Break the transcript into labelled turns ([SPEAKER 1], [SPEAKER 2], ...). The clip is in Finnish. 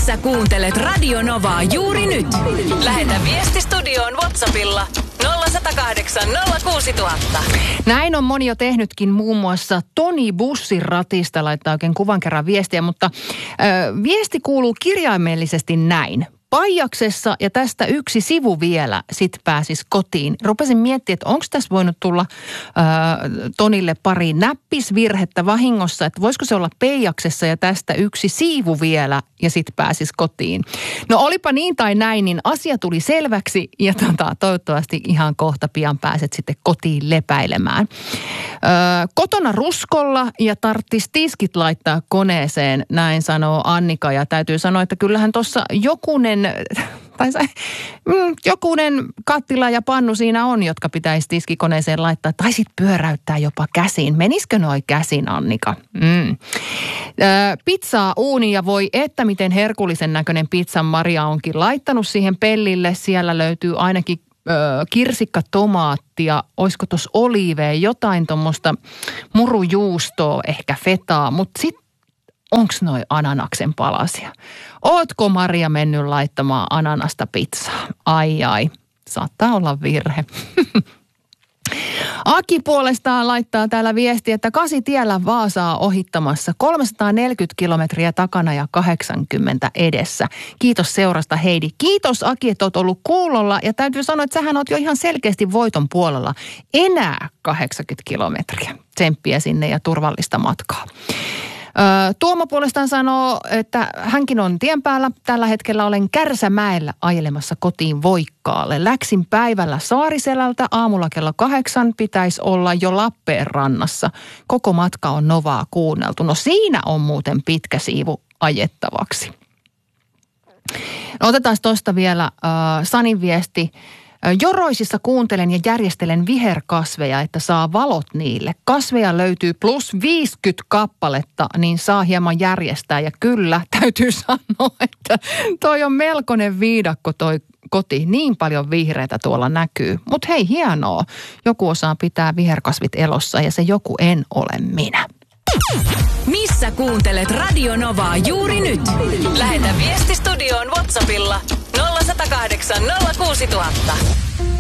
[SPEAKER 1] Missä kuuntelet Radio Novaa juuri nyt? Lähetä viesti studioon WhatsAppilla 0108 06000.
[SPEAKER 2] Näin on moni jo tehnytkin, muun muassa Toni bussin ratista laittaa oikein kuvan kerran viestiä, mutta viesti kuuluu kirjaimellisesti näin. Paijaksessa ja tästä yksi sivu vielä, sit pääsis kotiin. Rupesin miettimään, että onko tässä voinut tulla Tonille pari näppisvirhettä vahingossa, että voisiko se olla Peijaksessa ja tästä yksi siivu vielä ja sit pääsis kotiin. No olipa niin tai näin, niin asia tuli selväksi ja toivottavasti ihan kohta pian pääset sitten kotiin lepäilemään. Kotona ruskolla ja tarttis tiskit laittaa koneeseen, näin sanoo Annika, ja täytyy sanoa, että kyllähän tuossa jokunen kattila ja pannu siinä on, jotka pitäisi tiskikoneeseen laittaa, tai sit pyöräyttää jopa käsiin. Menisikö noi käsin, Annika? Pizzaa uuniin ja voi että miten herkullisen näköinen pizzan Maria onkin laittanut siihen pellille. Siellä löytyy ainakin kirsikka, tomaattia, olisiko tuossa oliivea, jotain tuommoista murujuustoa, ehkä fetaa, mutta sitten onks noi ananaksen palasia? Ootko Maria mennyt laittamaan ananasta pizzaa? Ai, saattaa olla virhe. Aki puolestaan laittaa täällä viestiä, että 8-tiellä Vaasaa ohittamassa 340 kilometriä takana ja 80 edessä. Kiitos seurasta, Heidi. Kiitos Aki, että oot ollut kuulolla, ja täytyy sanoa, että sähän oot jo ihan selkeästi voiton puolella. Enää 80 kilometriä. Tsemppiä sinne ja turvallista matkaa. Tuomo puolestaan sanoo, että hänkin on tien päällä. Tällä hetkellä olen Kärsämäellä ajelemassa kotiin Voikkaalle. Läksin päivällä Saariselältä, aamulla kello 8 pitäisi olla jo Lappeenrannassa. Koko matka on Novaa kuunneltu. No siinä on muuten pitkä siivu ajettavaksi. No, otetaan tuosta vielä Sanin viesti. Joroisissa kuuntelen ja järjestelen viherkasveja, että saa valot niille. Kasveja löytyy plus 50 kappaletta, niin saa hieman järjestää. Ja kyllä, täytyy sanoa, että toi on melkoinen viidakko toi koti. Niin paljon vihreitä tuolla näkyy. Mutta hei, hienoa. Joku osaa pitää viherkasvit elossa ja se joku en ole minä.
[SPEAKER 1] Missä kuuntelet Radio Novaa juuri nyt? Lähetä viesti studioon WhatsAppilla 0108 06000.